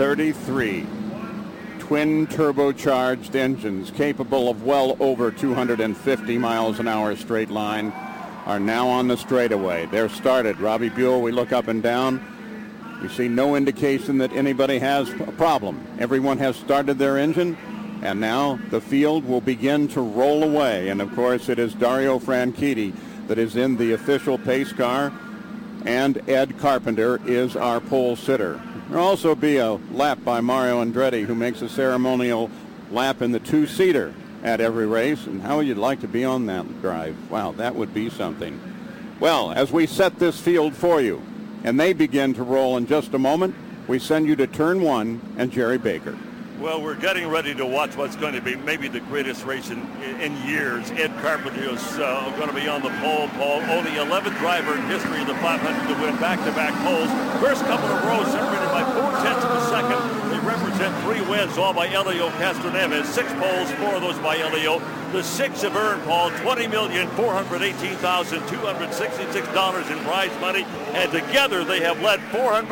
33 twin turbocharged engines capable of well over 250 miles an hour straight line are now on the straightaway. They're started. Robbie Buell, we look up and down. We see no indication that anybody has a problem. Everyone has started their engine, and now the field will begin to roll away. And of course, it is Dario Franchitti that is in the official pace car, and Ed Carpenter is our pole sitter. There'll also be a lap by Mario Andretti, who makes a ceremonial lap in the two-seater at every race. And how would you like to be on that drive? Wow, that would be something. Well, as we set this field for you, and they begin to roll in just a moment, we send you to turn one and Jerry Baker. Well, we're getting ready to watch what's going to be maybe the greatest race in years. Ed Carpenter is going to be on the pole. Only 11th driver in history of the 500 to win back-to-back poles. First couple of rows separated by 0.4 of a second. They represent 3 wins, all by Elio Castroneves. 6 poles, 4 of those by Elio. The 6 have earned, Paul, $20,418,266 in prize money, and together they have led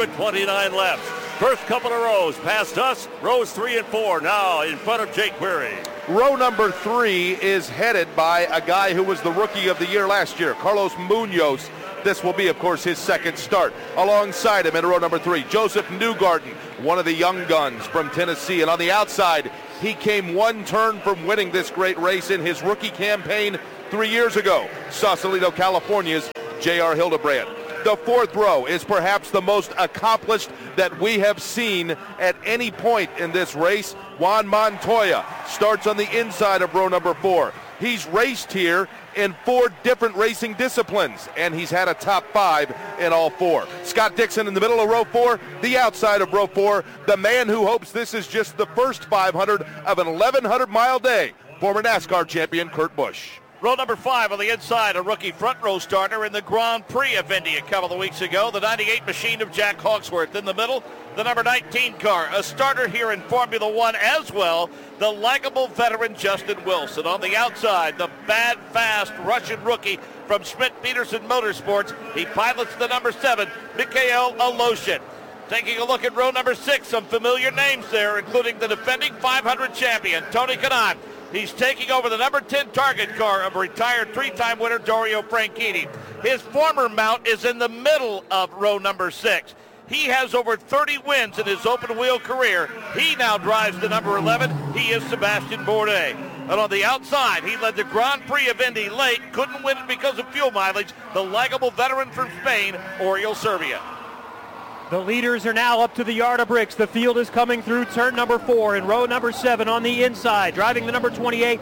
429 laps. First couple of rows past us, rows 3 and 4 now in front of Jake Query. Row number 3 is headed by a guy who was the Rookie of the Year last year, Carlos Munoz. This will be, of course, his second start. Alongside him in row number 3, Joseph Newgarden, one of the young guns from Tennessee. And on the outside, he came one turn from winning this great race in his rookie campaign 3 years ago. Sausalito, California's J.R. Hildebrand. The 4th row is perhaps the most accomplished that we have seen at any point in this race. Juan Montoya starts on the inside of row number 4. He's raced here in 4 different racing disciplines, and he's had a top 5 in all 4. Scott Dixon in the middle of row 4, the outside of row 4, the man who hopes this is just the first 500 of an 1,100-mile day, former NASCAR champion Kurt Busch. Row number 5 on the inside, a rookie front row starter in the Grand Prix of Indy a couple of weeks ago, the 98 machine of Jack Hawksworth. In the middle, the number 19 car, a starter here in Formula One as well, the likable veteran Justin Wilson. On the outside, the bad, fast Russian rookie from Schmidt-Peterson Motorsports. He pilots the number 7, Mikhail Aloshin. Taking a look at row number 6, some familiar names there, including the defending 500 champion, Tony Kanaan. He's taking over the number 10 target car of retired 3-time winner Dario Franchitti. His former mount is in the middle of row number 6. He has over 30 wins in his open-wheel career. He now drives the number 11. He is Sebastian Bourdais. And on the outside, he led the Grand Prix of Indy late, couldn't win it because of fuel mileage, the likable veteran from Spain, Oriol Servia. The leaders are now up to the yard of bricks. The field is coming through turn number 4 in row number 7 on the inside. Driving the number 28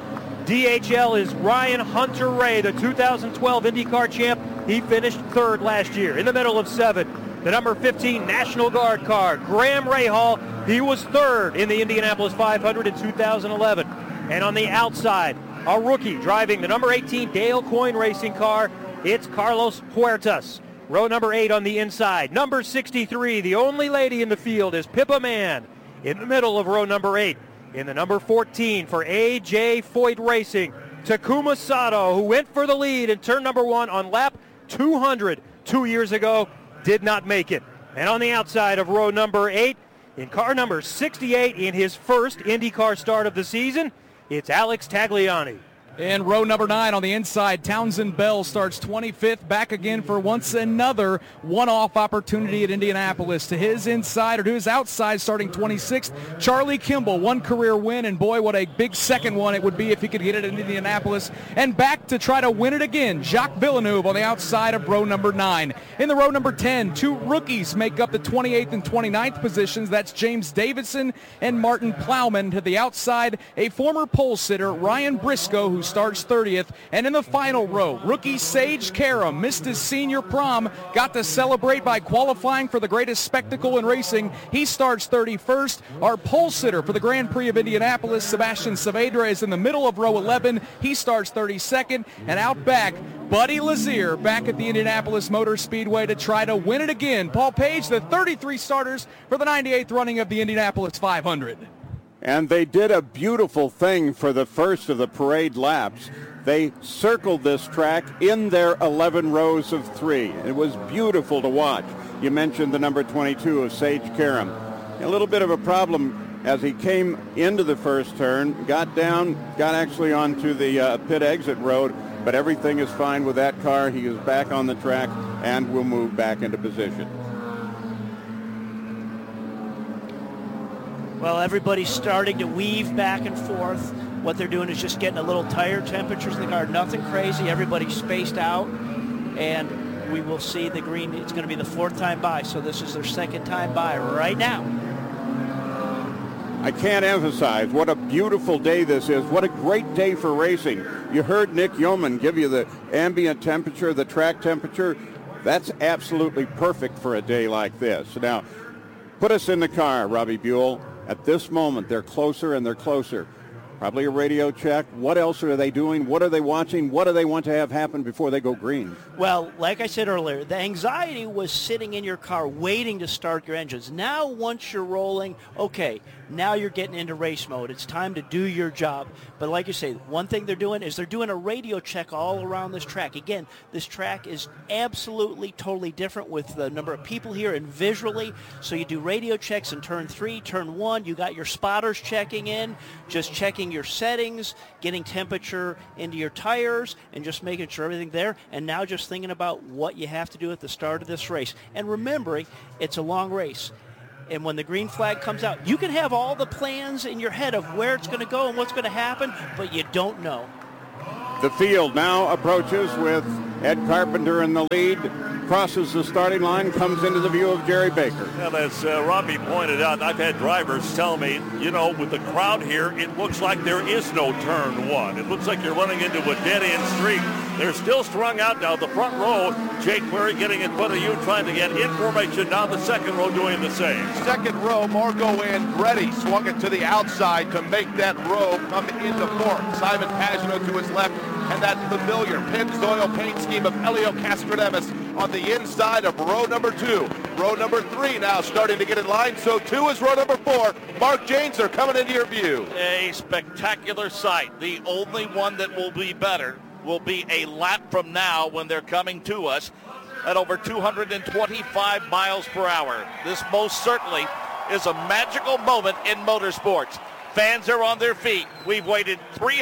DHL is Ryan Hunter-Reay, the 2012 IndyCar champ. He finished 3rd last year. In the middle of 7, the number 15 National Guard car, Graham Rahal. He was 3rd in the Indianapolis 500 in 2011. And on the outside, a rookie driving the number 18 Dale Coyne racing car. It's Carlos Huertas. Row number 8 on the inside. Number 63, the only lady in the field, is Pippa Mann in the middle of row number 8. In the number 14 for A.J. Foyt Racing, Takuma Sato, who went for the lead in turn number 1 on lap 200 2 years ago, did not make it. And on the outside of row number 8, in car number 68 in his first IndyCar start of the season, it's Alex Tagliani. In row number 9 on the inside, Townsend Bell starts 25th, back again for once another one-off opportunity at Indianapolis. To his inside, or to his outside, starting 26th, Charlie Kimball, 1 career win, and boy, what a big second one it would be if he could get it in Indianapolis. And back to try to win it again, Jacques Villeneuve on the outside of row number 9. In the row number 10, 2 rookies make up the 28th and 29th positions. That's James Davidson and Martin Plowman. To the outside, a former pole sitter, Ryan Briscoe, who starts 30th. And in the final row, rookie Sage Karam missed his senior prom, got to celebrate by qualifying for the greatest spectacle in racing. He starts 31st. Our pole sitter for the Grand Prix of Indianapolis, Sebastian Saavedra, is in the middle of row 11. He starts 32nd. And out back, Buddy Lazier back at the Indianapolis Motor Speedway to try to win it again. Paul Page, the 33 starters for the 98th running of the Indianapolis 500. And they did a beautiful thing for the first of the parade laps. They circled this track in their 11 rows of 3. It was beautiful to watch. You mentioned the number 22 of Sage Karam. A little bit of a problem as he came into the first turn, got down, got actually onto the pit exit road, but everything is fine with that car. He is back on the track and will move back into position. Well, everybody's starting to weave back and forth. What they're doing is just getting a little tire temperatures in the car. Nothing crazy. Everybody's spaced out. And we will see the green. It's going to be the 4th time by. So this is their 2nd time by right now. I can't emphasize what a beautiful day this is. What a great day for racing. You heard Nick Yeoman give you the ambient temperature, the track temperature. That's absolutely perfect for a day like this. Now, put us in the car, Robbie Buell. At this moment, they're closer and they're closer. Probably a radio check. What else are they doing? What are they watching? What do they want to have happen before they go green? Well, like I said earlier, the anxiety was sitting in your car waiting to start your engines. Now, once you're rolling, okay, now you're getting into race mode. It's time to do your job. But like you say, one thing they're doing is they're doing a radio check all around this track. Again, this track is absolutely, totally different with the number of people here and visually. So you do radio checks in turn 3, turn 1. You got your spotters checking in, just checking your settings, getting temperature into your tires, and just making sure everything there. And now just thinking about what you have to do at the start of this race. And remembering, it's a long race. And when the green flag comes out, you can have all the plans in your head of where it's going to go and what's going to happen, but you don't know. The field now approaches with Ed Carpenter in the lead, crosses the starting line, comes into the view of Jerry Baker. Well, as Robbie pointed out, I've had drivers tell me, you know, with the crowd here, it looks like there is no turn 1. It looks like you're running into a dead-end street. They're still strung out now. The front row, Jake Query getting in front of you, trying to get information. Now the second row doing the same. Second row, Marco Andretti swung it to the outside to make that row come into fourth. Simon Pagenaud to his left, and that familiar Pennzoil paint scheme of Helio Castroneves on the inside of row number 2. Row number 3 now starting to get in line. So 2 is row number 4. Mark Janeser coming into your view. A spectacular sight. The only one that will be better will be a lap from now when they're coming to us at over 225 miles per hour. This most certainly is a magical moment in motorsports. Fans are on their feet. We've waited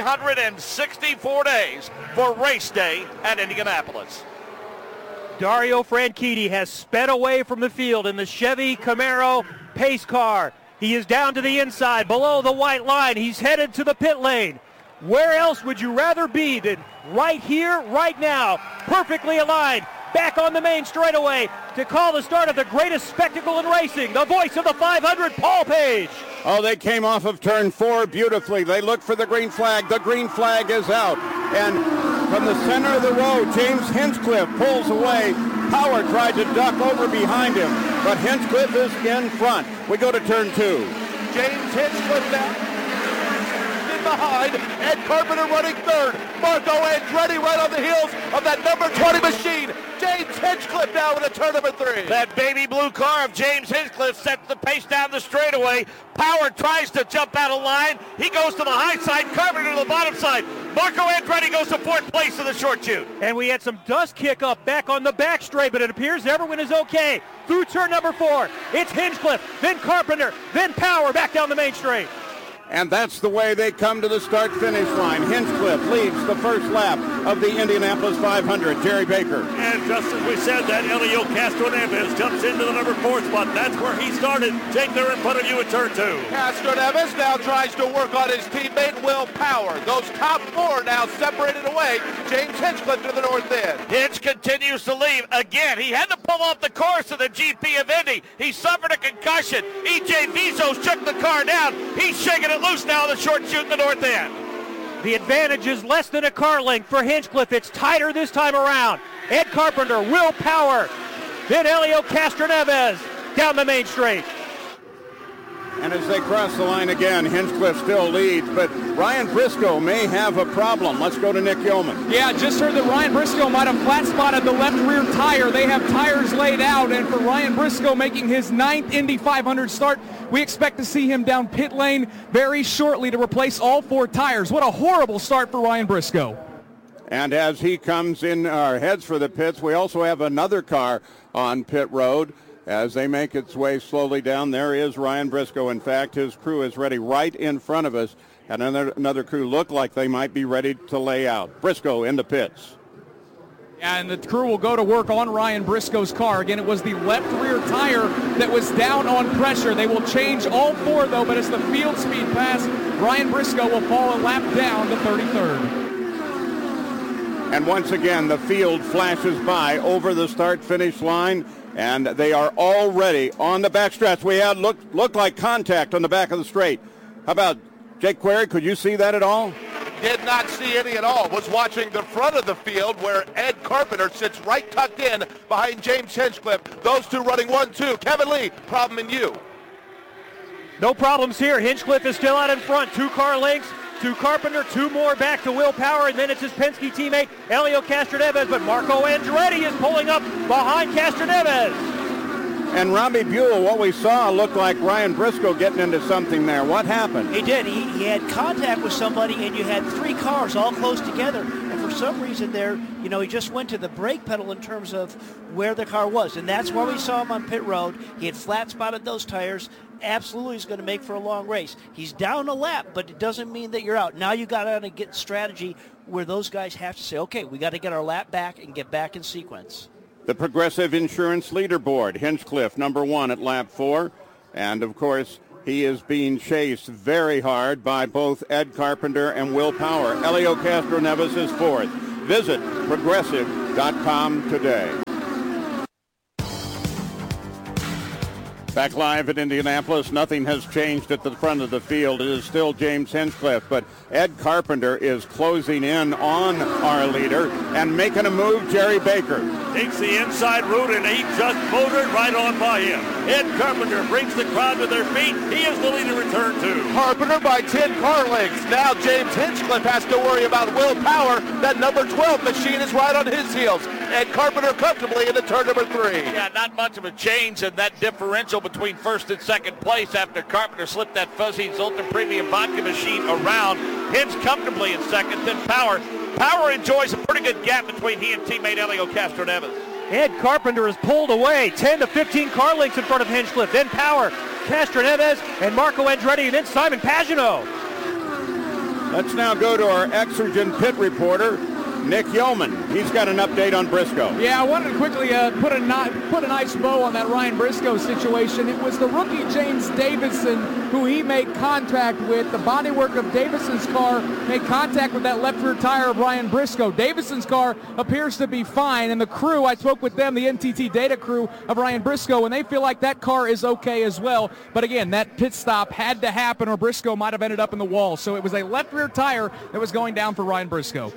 364 days for race day at Indianapolis. Dario Franchitti has sped away from the field in the Chevy Camaro pace car. He is down to the inside, below the white line. He's headed to the pit lane. Where else would you rather be than right here, right now, perfectly aligned, back on the main straightaway to call the start of the greatest spectacle in racing, the voice of the 500, Paul Page. Oh, they came off of turn 4 beautifully. They look for the green flag. The green flag is out. And from the center of the road, James Hinchcliffe pulls away. Power tried to duck over behind him, but Hinchcliffe is in front. We go to turn 2. James Hinchcliffe now behind. Ed Carpenter running third. Marco Andretti right on the heels of that number 20 machine. James Hinchcliffe now in a turn number 3. That baby blue car of James Hinchcliffe sets the pace down the straightaway. Power tries to jump out of line. He goes to the high side, Carpenter to the bottom side. Marco Andretti goes to 4th place in the short chute. And we had some dust kick up back on the back straight, but it appears everyone is okay. Through turn number 4, it's Hinchcliffe, then Carpenter, then Power back down the main straight. And that's the way they come to the start-finish line. Hinchcliffe leads the first lap of the Indianapolis 500. Jerry Baker. And just as we said, that Helio Castroneves jumps into the number 4 spot. That's where he started. Jake, they're in front of you at turn 2. Castroneves now tries to work on his teammate Will Power. Those top 4 now separated away. James Hinchcliffe to the north end. Hinch continues to leave. Again, he had to pull off the course of the GP of Indy. He suffered a concussion. E.J. Vizos took the car down. He's shaking it loose now in the short chute in the north end. The advantage is less than a car length for Hinchcliffe. It's tighter this time around. Ed Carpenter, Will Power, then Helio Castroneves down the main straight. And as they cross the line again, Hinchcliffe still leads, but Ryan Briscoe may have a problem. Let's go to Nick Yeoman. Yeah, just heard that Ryan Briscoe might have flat spotted the left rear tire. They have tires laid out, and for Ryan Briscoe making his 9th Indy 500 start, we expect to see him down pit lane very shortly to replace all 4 tires. What a horrible start for Ryan Briscoe. And as he comes in, heads for the pits, we also have another car on pit road. as they make its way slowly down. There is Ryan Briscoe. In fact, his crew is ready right in front of us, and another crew look like they might be ready to lay out. Briscoe in the pits. And the crew will go to work on Ryan Briscoe's car. Again, it was the left rear tire that was down on pressure. They will change all four, though, but as the field speed pass, Ryan Briscoe will fall a lap down to 33rd. And once again, the field flashes by over the start-finish line, and they are already on the backstretch. We had looked like contact on the back of the straight. How about Jake Query? Could you see that at all? Did not see any at all. Was watching the front of the field where Ed Carpenter sits right tucked in behind James Hinchcliffe. Those two running 1-2. Kevin Lee, problem in you. No problems here. Hinchcliffe is still out in front. 2 car lengths to Carpenter, 2 more back to Will Power, and then it's his Penske teammate, Helio Castroneves, but Marco Andretti is pulling up behind Castroneves. And Robbie Buell, what we saw looked like Ryan Briscoe getting into something there. What happened? He did. He had contact with somebody, and you had 3 cars all close together. And for some reason there, he just went to the brake pedal in terms of where the car was. And that's where we saw him on pit road. He had flat spotted those tires. Absolutely is going to make for a long race. He's down a lap, but it doesn't mean that you're out. Now you got to get strategy where those guys have to say, okay, we got to get our lap back and get back in sequence. The Progressive Insurance Leaderboard, Hinchcliffe, number 1 at lap 4. And, of course, he is being chased very hard by both Ed Carpenter and Will Power. Helio Castroneves is 4th. Visit Progressive.com today. Back live at Indianapolis, nothing has changed at the front of the field. It is still James Hinchcliffe, but Ed Carpenter is closing in on our leader and making a move, Jerry Baker. Takes the inside route, and he just motored right on by him. Ed Carpenter brings the crowd to their feet. He is the leader return to. Carpenter by 10 car lengths. Now James Hinchcliffe has to worry about Will Power. That number 12 machine is right on his heels. Ed Carpenter comfortably into turn number 3. Yeah, not much of a change in that differential between first and second place after Carpenter slipped that fuzzy Zoltan Premium Vodka machine around. Hinch comfortably in second, then Power. Power enjoys a pretty good gap between he and teammate Helio Castroneves. Ed Carpenter is pulled away, 10 to 15 car lengths in front of Hinchcliffe. Then Power, Castroneves, and Marco Andretti, and then Simon Pagenaud. Let's now go to our Exergen pit reporter, Nick Yeoman. He's got an update on Briscoe. Yeah, I wanted to quickly put a nice bow on that Ryan Briscoe situation. It was the rookie James Davison who he made contact with. The bodywork of Davison's car made contact with that left rear tire of Ryan Briscoe. Davison's car appears to be fine, and the crew, I spoke with them, the NTT data crew of Ryan Briscoe, and they feel like that car is okay as well. But again, that pit stop had to happen or Briscoe might have ended up in the wall. So it was a left rear tire that was going down for Ryan Briscoe.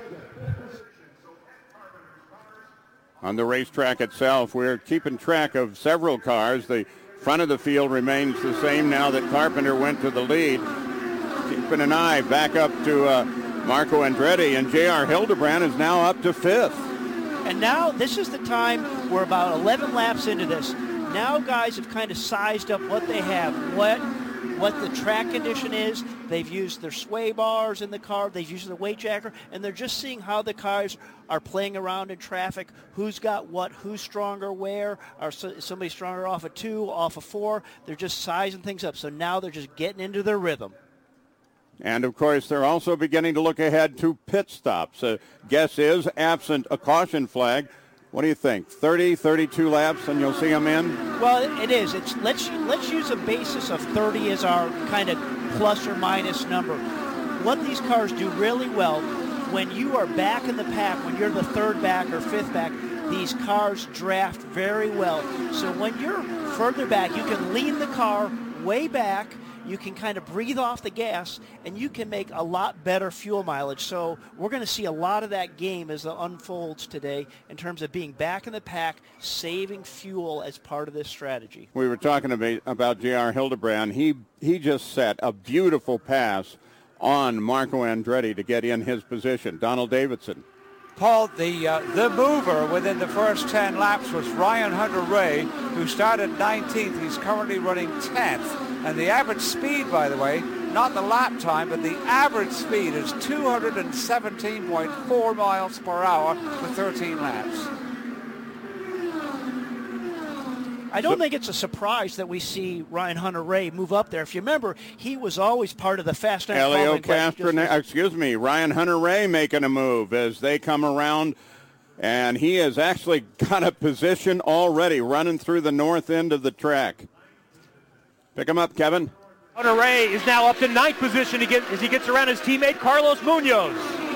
On the racetrack itself, we're keeping track of several cars. The front of the field remains the same now that Carpenter went to the lead. Keeping an eye back up to Marco Andretti, and J.R. Hildebrand is now up to 5th. And now this is the time, we're about 11 laps into this. Now guys have kind of sized up what they have, what the track condition is. They've used their sway bars in the car. They've used the weight jacker, and they're just seeing how the cars are playing around in traffic. Who's got what? Who's stronger where? Are somebody stronger off of 2, off of 4? They're just sizing things up. So now they're just getting into their rhythm. And, of course, they're also beginning to look ahead to pit stops. Guess is, absent a caution flag, what do you think? 30, 32 laps, and you'll see them in? Well, it is. Let's use a basis of 30 as our kind of plus or minus number. What these cars do really well, when you are back in the pack, when you're the 3rd back or 5th back, these cars draft very well. So when you're further back, you can lean the car way back. You can kind of breathe off the gas, and you can make a lot better fuel mileage. So we're going to see a lot of that game as it unfolds today in terms of being back in the pack, saving fuel as part of this strategy. We were talking about J.R. Hildebrand. He just set a beautiful pass on Marco Andretti to get in his position. Donald Davidson. Paul, the mover within the first 10 laps was Ryan Hunter-Reay, who started 19th. He's currently running 10th. And the average speed, by the way, not the lap time, but the average speed is 217.4 miles per hour for 13 laps. I don't think it's a surprise that we see Ryan Hunter-Reay move up there. If you remember, he was always part of the Fast Nine. Ryan Hunter-Reay making a move as they come around, and he has actually got a position already running through the north end of the track. Pick him up, Kevin. Hunter-Reay is now up to 9th position as he gets around his teammate Carlos Munoz.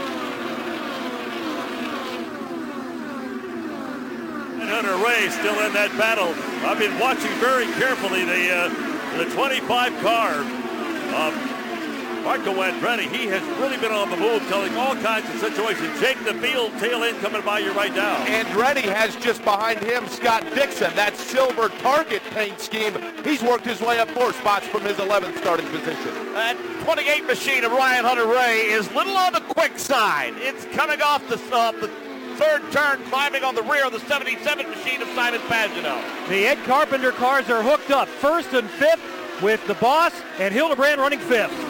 And Hunter-Reay still in that battle. I've been watching very carefully the 25 car of Marco Andretti. He has really been on the move, telling all kinds of situations. Jake the field, tail end coming by you right now. Andretti has just behind him Scott Dixon, that silver target paint scheme. He's worked his way up 4 spots from his 11th starting position. That 28 machine of Ryan Hunter-Reay is little on the quick side. It's coming off the third turn, climbing on the rear of the 77 machine of Simon Pagenaud. The Ed Carpenter cars are hooked up 1st and 5th with the boss and Hildebrand running 5th.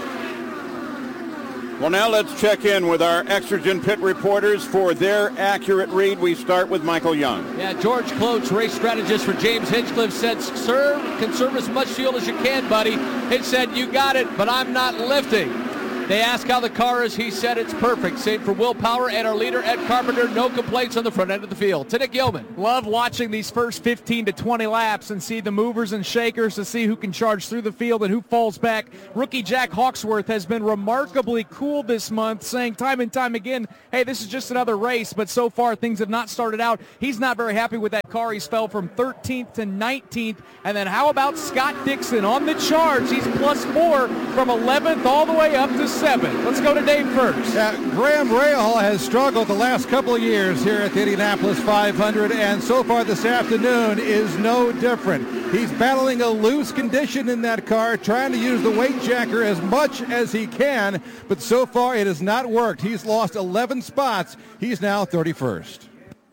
Well, now let's check in with our Exergen pit reporters for their accurate read. We start with Michael Young. Yeah, George Cloach, race strategist for James Hinchcliffe, said, "Sir, conserve as much fuel as you can, buddy." Hinch said, "You got it, but I'm not lifting." They asked how the car is. He said it's perfect. Same for Will Power and our leader, Ed Carpenter. No complaints on the front end of the field. To Nick Yeoman. Love watching these first 15 to 20 laps and see the movers and shakers to see who can charge through the field and who falls back. Rookie Jack Hawksworth has been remarkably cool this month, saying time and time again, hey, this is just another race, but so far things have not started out. He's not very happy with that car. He's fell from 13th to 19th. And then how about Scott Dixon on the charge? He's +4 from 11th all the way up to 7th. Let's go to Dave first. Graham Rahal has struggled the last couple of years here at the Indianapolis 500, and so far this afternoon is no different. He's battling a loose condition in that car, trying to use the weight jacker as much as he can, but so far it has not worked. He's lost 11 spots. He's now 31st.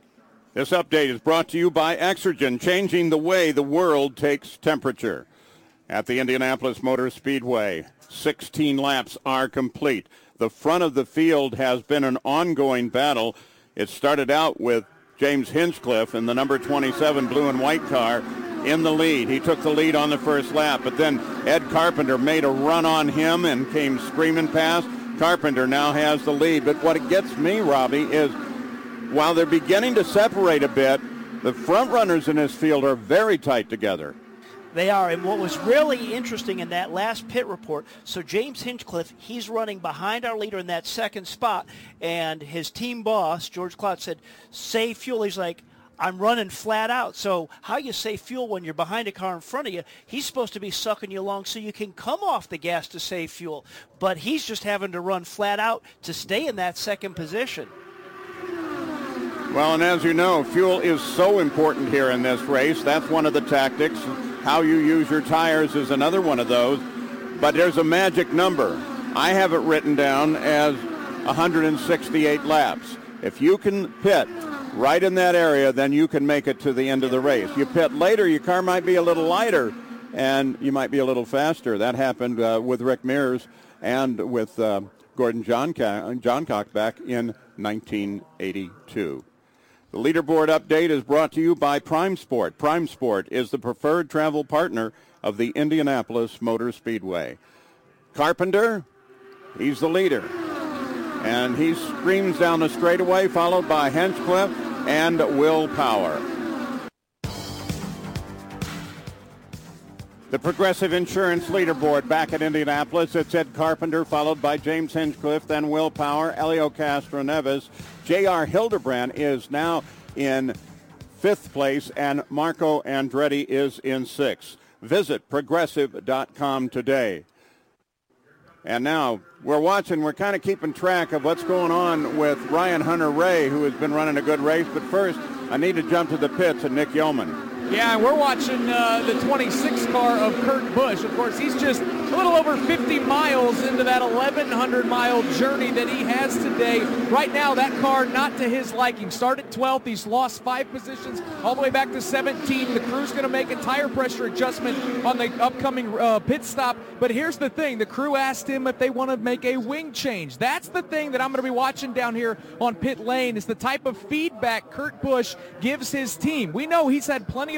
This update is brought to you by Exergen, changing the way the world takes temperature. At the Indianapolis Motor Speedway, 16 laps are complete. The front of the field has been an ongoing battle. It started out with James Hinchcliffe in the number 27 blue and white car in the lead. He took the lead on the first lap, but then Ed Carpenter made a run on him and came screaming past. Carpenter now has the lead, but what it gets me, Robbie, is while they're beginning to separate a bit, the front runners in this field are very tight together. They are, and what was really interesting in that last pit report, so James Hinchcliffe, he's running behind our leader in that second spot, and his team boss, George Clout, said, save fuel. He's like, I'm running flat out. So how you save fuel when you're behind a car in front of you, he's supposed to be sucking you along so you can come off the gas to save fuel. But he's just having to run flat out to stay in that second position. Well, and as you know, fuel is so important here in this race. That's one of the tactics. How you use your tires is another one of those. But there's a magic number. I have it written down as 168 laps. If you can pit right in that area, then you can make it to the end of the race. You pit later, your car might be a little lighter, and you might be a little faster. That happened with Rick Mears and with Gordon Johncock back in 1982. The leaderboard update is brought to you by Prime Sport. Prime Sport is the preferred travel partner of the Indianapolis Motor Speedway. Carpenter, he's the leader. And he screams down the straightaway, followed by Hinchcliffe and Will Power. The Progressive Insurance leaderboard back at Indianapolis. It's Ed Carpenter, followed by James Hinchcliffe, then Will Power, Helio Castroneves. J.R. Hildebrand is now in 5th place, and Marco Andretti is in 6th. Visit Progressive.com today. And now we're kind of keeping track of what's going on with Ryan Hunter-Reay, who has been running a good race. But first, I need to jump to the pits and Nick Yeoman. Yeah, and we're watching the 26 car of Kurt Busch. Of course, he's just a little over 50 miles into that 1,100-mile journey that he has today. Right now, that car not to his liking. Started 12th. He's lost 5 positions all the way back to 17. The crew's going to make a tire pressure adjustment on the upcoming pit stop. But here's the thing. The crew asked him if they want to make a wing change. That's the thing that I'm going to be watching down here on pit lane, is the type of feedback Kurt Busch gives his team. We know he's had plenty of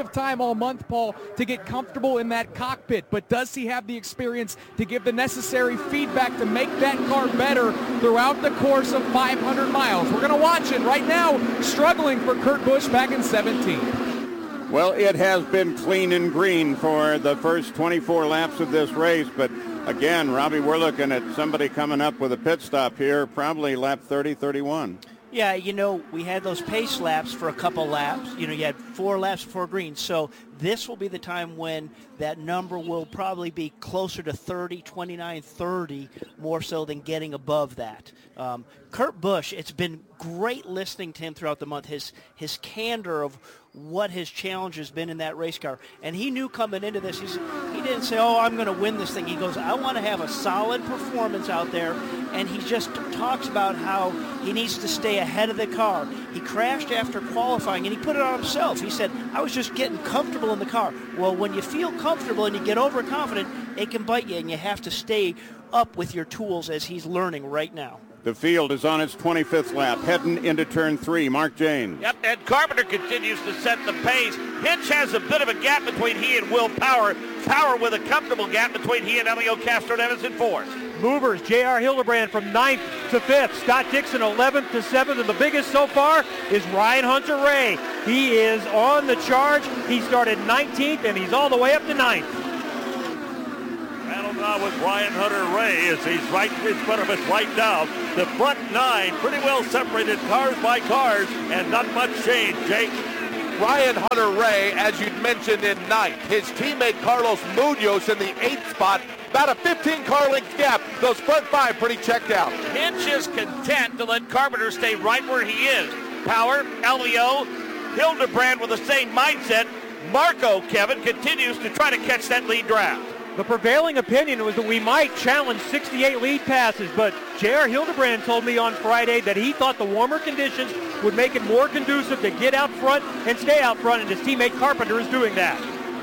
of time all month, Paul, to get comfortable in that cockpit, but does he have the experience to give the necessary feedback to make that car better throughout the course of 500 miles? We're going to watch it right now, struggling for Kurt Busch back in 17. Well, it has been clean and green for the first 24 laps of this race, but again, Robbie, we're looking at somebody coming up with a pit stop here, probably lap 30, 31. Yeah, we had those pace laps for a couple laps. You had 4 laps before green. So this will be the time when that number will probably be closer to 30, 29, 30, more so than getting above that. Kurt Busch, it's been great listening to him throughout the month, his candor of what his challenge has been in that race car. And he knew coming into this, he didn't say, I'm going to win this thing. He goes, I want to have a solid performance out there. And he just talks about how he needs to stay ahead of the car. He crashed after qualifying, and he put it on himself. He said, I was just getting comfortable in the car. Well, when you feel comfortable and you get overconfident, it can bite you, and you have to stay up with your tools as he's learning right now. The field is on its 25th lap, heading into turn 3. Mark Janes. Yep, Ed Carpenter continues to set the pace. Hitch has a bit of a gap between he and Will Power. Power with a comfortable gap between he and Elio Castroneves in 4th. Movers, J.R. Hildebrand from 9th to 5th. Scott Dixon 11th to 7th. And the biggest so far is Ryan Hunter-Reay. He is on the charge. He started 19th, and he's all the way up to 9th. Battle now with Ryan Hunter-Reay as he's right in front of us right now. The front 9 pretty well separated cars by cars, and not much change, Jake. Ryan Hunter-Reay, as you mentioned, in 9th. His teammate Carlos Munoz in the 8th spot. About a 15-car length gap. Those front 5 pretty checked out. Hitch is content to let Carpenter stay right where he is. Power, Elio, Hildebrand with the same mindset. Marco, Kevin, continues to try to catch that lead draft. The prevailing opinion was that we might challenge 68 lead passes, but J.R. Hildebrand told me on Friday that he thought the warmer conditions would make it more conducive to get out front and stay out front, and his teammate Carpenter is doing that.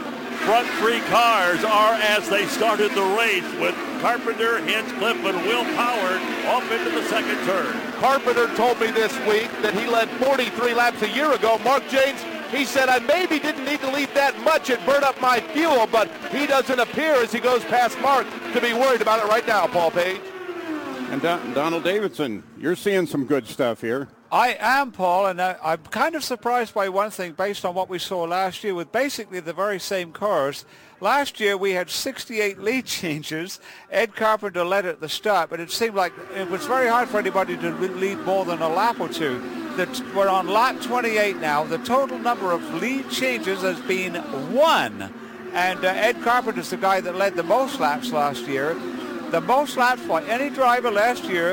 Front 3 cars are as they started the race with Carpenter, Hinchcliffe, and Will Power off into the second turn. Carpenter told me this week that he led 43 laps a year ago. Mark Janes, he said, I maybe didn't need to lead that much and burn up my fuel, but he doesn't appear as he goes past Mark to be worried about it right now, Paul Page. And Donald Davidson, you're seeing some good stuff here. I am, Paul, and I'm kind of surprised by one thing based on what we saw last year with basically the very same cars. Last year we had 68 lead changes. Ed Carpenter led at the start, but it seemed like it was very hard for anybody to lead more than a lap or two. We're on lap 28 now. The total number of lead changes has been 1. And Ed Carpenter's the guy that led the most laps last year. The most laps by any driver last year,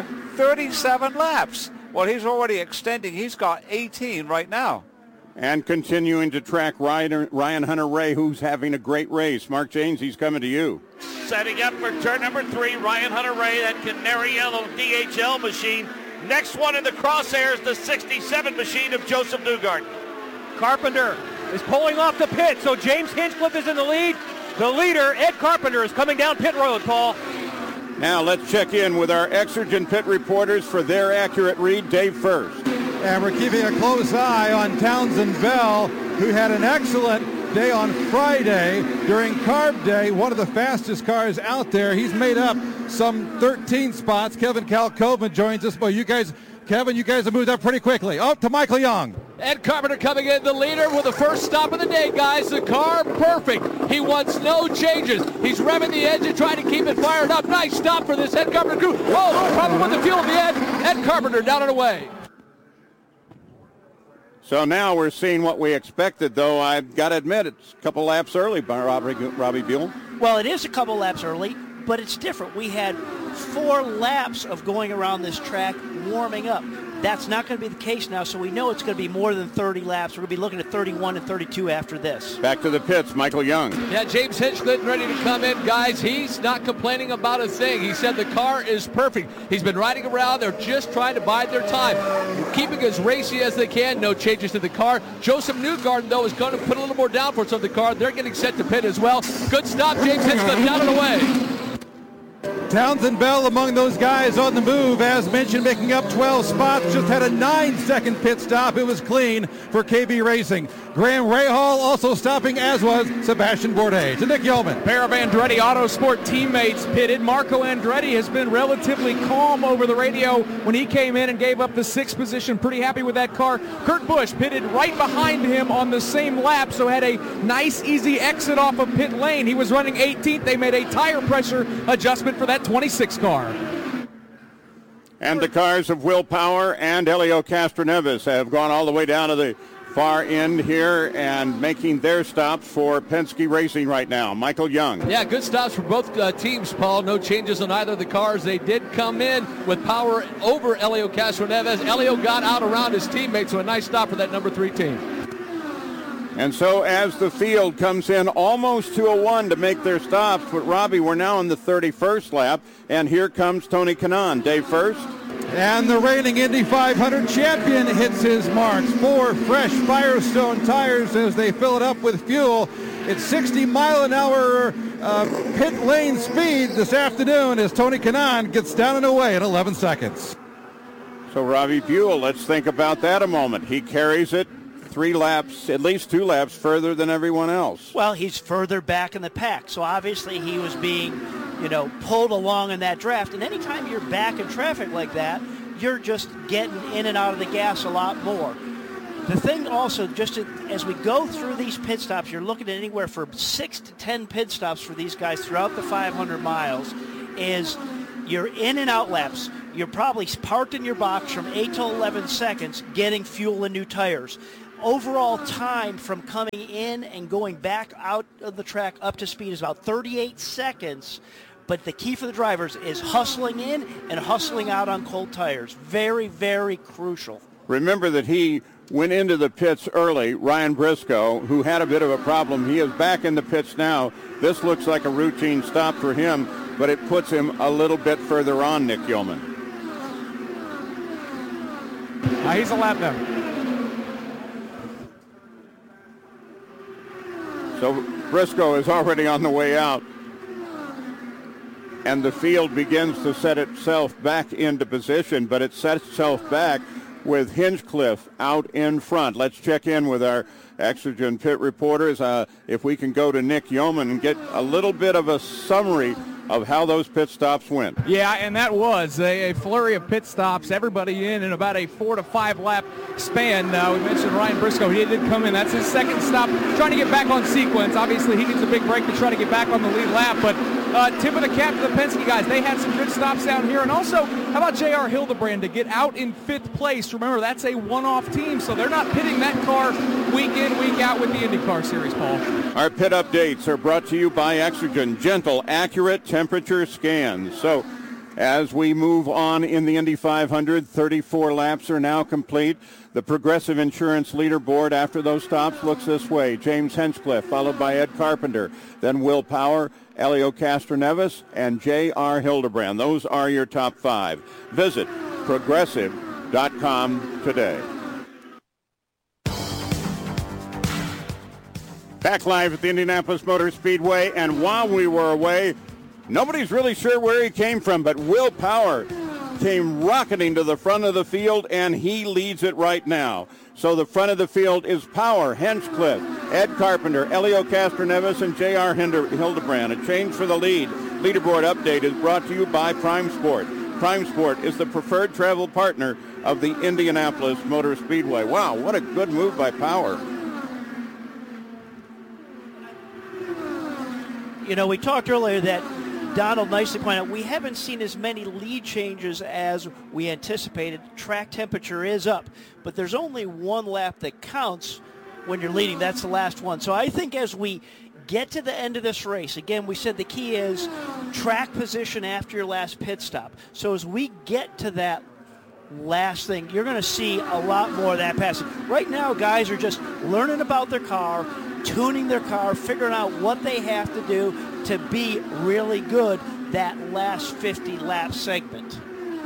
37 laps. Well, he's already extending. He's got 18 right now. And continuing to track Ryan Hunter-Reay, who's having a great race. Mark Janes, he's coming to you. Setting up for turn number 3, Ryan Hunter-Reay, that canary yellow DHL machine. Next one in the crosshairs, the 67 machine of Joseph Newgarden. Carpenter is pulling off the pit, so James Hinchcliffe is in the lead. The leader, Ed Carpenter, is coming down pit road, Paul. Now let's check in with our Exergen pit reporters for their accurate read. Dave first. And we're keeping a close eye on Townsend Bell, who had an excellent day on Friday during Carb Day, one of the fastest cars out there. He's made up some 13 spots. Kevin Kalkoven joins us. Well, Kevin, you guys have moved up pretty quickly. Oh, to Michael Young. Ed Carpenter coming in, the leader with the first stop of the day, guys. The car, perfect. He wants no changes. He's revving the engine, trying to keep it fired up. Nice stop for this Ed Carpenter crew. Oh, problem with the fuel at the end. Ed Carpenter down and away. So now we're seeing what we expected, though I've got to admit it's a couple laps early by Robbie Buell. Well, it is a couple laps early, but it's different. We had 4 laps of going around this track warming up. That's not going to be the case now, so we know it's going to be more than 30 laps. We're going to be looking at 31 and 32 after this. Back to the pits, Michael Young. Yeah, James Hinchcliffe ready to come in. Guys, he's not complaining about a thing. He said the car is perfect. He's been riding around. They're just trying to bide their time, keeping as racy as they can. No changes to the car. Joseph Newgarden, though, is going to put a little more downforce on the car. They're getting set to pit as well. Good stop, James Hinchcliffe down and away. Townsend Bell among those guys on the move, as mentioned, making up 12 spots. Just had a 9-second pit stop. It was clean for KB Racing. Graham Rahal also stopping, as was Sebastian Bourdais. To Nick Yeoman. Pair of Andretti Autosport teammates pitted. Marco Andretti has been relatively calm over the radio when he came in and gave up the 6th position. Pretty happy with that car. Kurt Busch pitted right behind him on the same lap, so had a nice, easy exit off of pit lane. He was running 18th. They made a tire pressure adjustment for that 26 car. And the cars of Will Power and Helio Castroneves have gone all the way down to the far end here and making their stops for Penske Racing right now. Michael Young. Yeah, good stops for both teams, Paul. No changes on either of the cars. They did come in with Power over Helio Castroneves. Helio got out around his teammates, so a nice stop for that number 3 team. And so as the field comes in almost to a 1 to make their stops, but Robbie, we're now on the 31st lap, and here comes Tony Kanaan. Dave first. And the reigning Indy 500 champion hits his marks. 4 fresh Firestone tires as they fill it up with fuel. It's 60-mile-an-hour pit lane speed this afternoon as Tony Kanaan gets down and away in 11 seconds. So Robbie Buell, let's think about that a moment. He carries it 3 laps, at least 2 laps further than everyone else. Well, he's further back in the pack, so obviously he was being, pulled along in that draft. And anytime you're back in traffic like that, you're just getting in and out of the gas a lot more. The thing also, as we go through these pit stops, you're looking at anywhere from 6 to 10 pit stops for these guys throughout the 500 miles, is you're in and out laps. You're probably parked in your box from 8 to 11 seconds getting fuel and new tires. Overall time from coming in and going back out of the track up to speed is about 38 seconds. But the key for the drivers is hustling in and hustling out on cold tires. Very, very crucial. Remember that he went into the pits early, Ryan Briscoe, who had a bit of a problem. He is back in the pits now. This looks like a routine stop for him, but it puts him a little bit further on, Nick Yeoman. He's a lap now. So Briscoe is already on the way out. And the field begins to set itself back into position, but it sets itself back with Hinchcliffe out in front. Let's check in with our Exergen pit reporters. If we can go to Nick Yeoman and get a little bit of a summary of how those pit stops went. Yeah, and that was a flurry of pit stops. Everybody in about a 4 to 5 lap span. We mentioned Ryan Briscoe. He did come in. That's his second stop. Trying to get back on sequence. Obviously, he needs a big break to try to get back on the lead lap. But tip of the cap to the Penske guys. They had some good stops down here. And also, how about J.R. Hildebrand to get out in 5th place? Remember, that's a one-off team, so they're not pitting that car week in, week out with the IndyCar Series, Paul. Our pit updates are brought to you by Exergen. Gentle, accurate temperature scans. So as we move on in the Indy 500, 34 laps are now complete. The Progressive Insurance leaderboard after those stops looks this way. James Hinchcliffe, followed by Ed Carpenter, then Will Power, Helio Castroneves, and J.R. Hildebrand. Those are your top 5. Visit progressive.com today. Back live at the Indianapolis Motor Speedway, and while we were away, nobody's really sure where he came from, but Will Power came rocketing to the front of the field, and he leads it right now. So the front of the field is Power, Hinchcliffe, Ed Carpenter, Helio Castroneves, and J.R. Hildebrand. A change for the lead. Leaderboard update is brought to you by Prime Sport. Prime Sport is the preferred travel partner of the Indianapolis Motor Speedway. Wow, what a good move by Power. We talked earlier that Donald nicely pointed out we haven't seen as many lead changes as we anticipated. Track temperature is up, but there's only one lap that counts when you're leading. That's the last one. So I think as we get to the end of this race, again, we said the key is track position after your last pit stop. So as we get to that last thing, you're going to see a lot more of that passing. Right now, guys are just learning about their car, tuning their car, figuring out what they have to do to be really good that last 50 lap segment.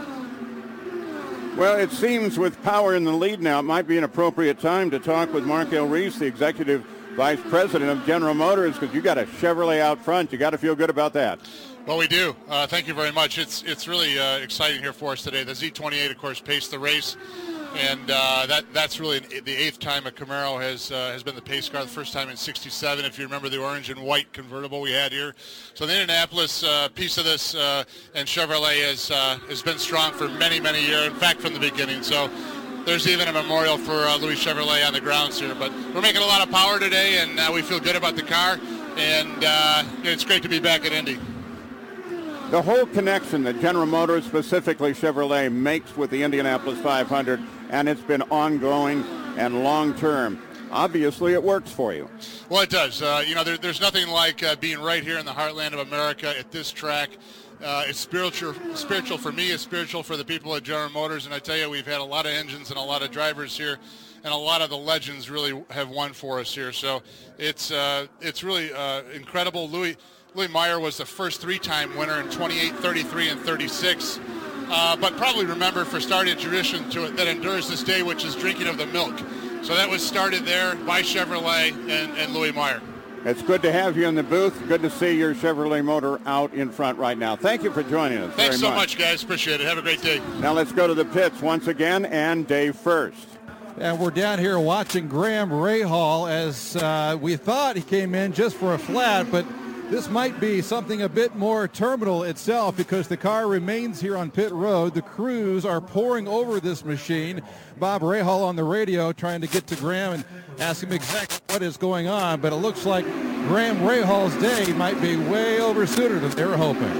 Well, it seems with Power in the lead now, it might be an appropriate time to talk with Markel Reese, the Executive Vice President of General Motors, because you got a Chevrolet out front. You got to feel good about that. Well, we do. Thank you very much. It's really exciting here for us today. The Z28, of course, paced the race, and that's really the 8th time a Camaro has been the pace car. The first time in '67, if you remember the orange and white convertible we had here. So the Indianapolis piece of this and Chevrolet has been strong for many, many years. In fact, from the beginning. So there's even a memorial for Louis Chevrolet on the grounds here. But we're making a lot of power today, and we feel good about the car. And it's great to be back at Indy. The whole connection that General Motors, specifically Chevrolet, makes with the Indianapolis 500, and it's been ongoing and long-term. Obviously, it works for you. Well, it does. There's nothing like being right here in the heartland of America at this track. It's spiritual for me. It's spiritual for the people at General Motors. And I tell you, we've had a lot of engines and a lot of drivers here, and a lot of the legends really have won for us here. So it's really incredible. Louis Meyer was the first 3-time winner in 28, 33, and 36. But probably remember for starting a tradition that endures this day, which is drinking of the milk. So that was started there by Chevrolet and Louis Meyer. It's good to have you in the booth. Good to see your Chevrolet motor out in front right now. Thank you for joining us. Thanks so much, guys. Appreciate it. Have a great day. Now let's go to the pits once again, and Dave first. And we're down here watching Graham Rahal as we thought he came in just for a flat, but this might be something a bit more terminal itself because the car remains here on pit road. The crews are pouring over this machine. Bob Rahal on the radio trying to get to Graham and ask him exactly what is going on, but it looks like Graham Rahal's day might be way oversuited than they were hoping.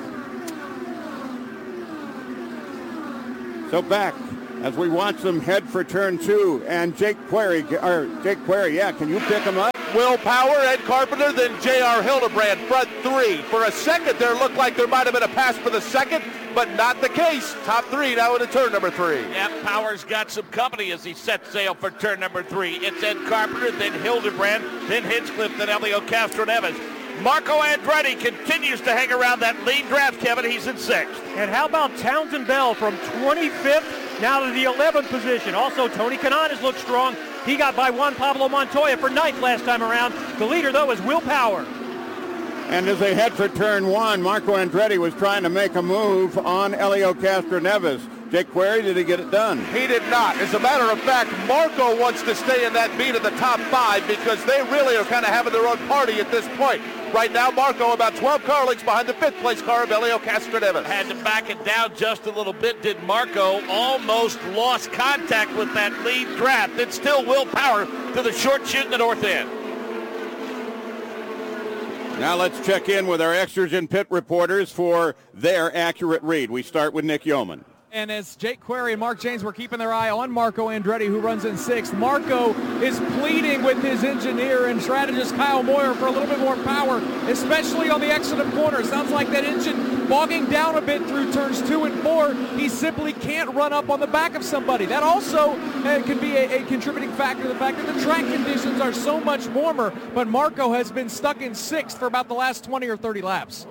So back as we watch them head for turn 2, and Jake Query, can you pick him up? Will Power, Ed Carpenter, then J.R. Hildebrand, front 3. For a second there looked like there might have been a pass for the second, but not the case. Top 3 now into turn number 3. Yeah, Power's got some company as he sets sail for turn number 3. It's Ed Carpenter, then Hildebrand, then Hinchcliffe, then Elio Castroneves. Marco Andretti continues to hang around that lead draft, Kevin. He's in 6th. And how about Townsend Bell from 25th now to the 11th position? Also, Tony Kanaan has looked strong. He got by Juan Pablo Montoya for 9th last time around. The leader, though, is Will Power. And as they head for turn 1, Marco Andretti was trying to make a move on Elio Castroneves. Jake Query, did he get it done? He did not. As a matter of fact, Marco wants to stay in that beat of the top 5 because they really are kind of having their own party at this point. Right now, Marco about 12 car lengths behind the 5th place car of Elio Castroneves. Had to back it down just a little bit, did Marco. Almost lost contact with that lead draft. It's still Will Power to the short chute in the north end. Now let's check in with our Exergen pit reporters for their accurate read. We start with Nick Yeoman. And as Jake Query and Mark James were keeping their eye on Marco Andretti, who runs in 6th, Marco is pleading with his engineer and strategist Kyle Moyer for a little bit more power, especially on the exit of corner. Sounds like that engine bogging down a bit through turns 2 and 4. He simply can't run up on the back of somebody. That also can be a contributing factor, the fact that the track conditions are so much warmer, but Marco has been stuck in 6th for about the last 20 or 30 laps.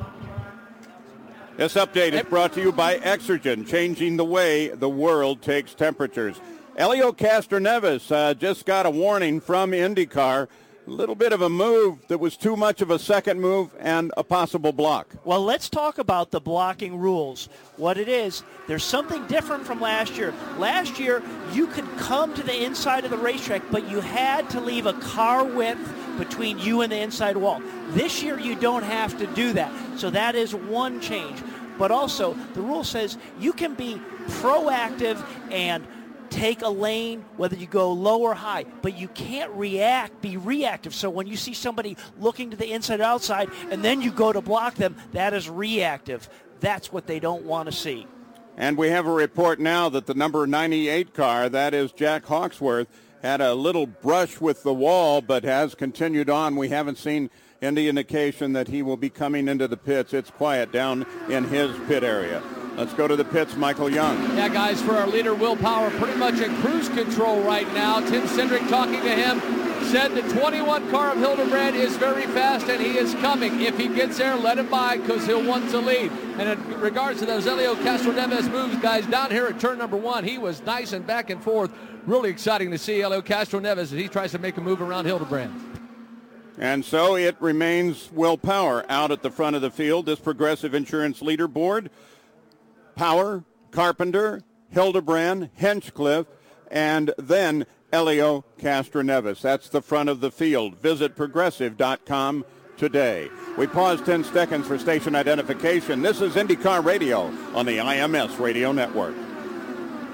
This update is brought to you by Exergen, changing the way the world takes temperatures. Elio Castroneves just got a warning from IndyCar. A little bit of a move that was too much of a second move and a possible block. Well, let's talk about the blocking rules. What it is, there's something different from last year. Last year, you could come to the inside of the racetrack, but you had to leave a car width between you and the inside wall. This year, you don't have to do that. So that is one change. But also, the rule says you can be proactive and take a lane, whether you go low or high, but you can't be reactive. So when you see somebody looking to the inside or outside, and then you go to block them, that is reactive. That's what they don't want to see. And we have a report now that the number 98 car, that is Jack Hawksworth, had a little brush with the wall, but has continued on. We haven't seen any indication that he will be coming into the pits. It's quiet down in his pit area. Let's go to the pits, Michael Young. Yeah, guys, for our leader, Will Power, pretty much in cruise control right now. Tim Cindric talking to him said the 21 car of Hildebrand is very fast and he is coming. If he gets there, let him by because he'll want to lead. And in regards to those Elio Castroneves moves, guys, down here at turn number 1, he was nice and back and forth. Really exciting to see Elio Castroneves as he tries to make a move around Hildebrand. And so it remains Will Power out at the front of the field. This Progressive Insurance leaderboard. Power, Carpenter, Hildebrand, Hinchcliffe, and then Elio Castroneves. That's the front of the field. Visit Progressive.com today. We pause 10 seconds for station identification. This is IndyCar Radio on the IMS Radio Network.